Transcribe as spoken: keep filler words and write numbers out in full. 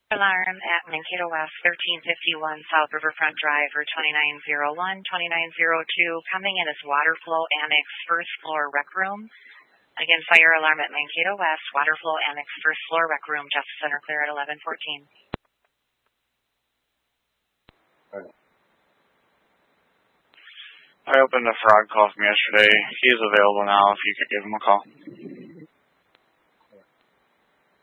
Alarm at Mankato West, thirteen fifty-one South Riverfront Drive, or twenty-nine oh one, twenty-nine oh two, coming in as water flow annex first floor rec room. Again, fire alarm at Mankato West, water flow annex first floor rec room, Justice Center clear at eleven fourteen. Right. I opened a fraud call from yesterday. He is available now if you could give him a call.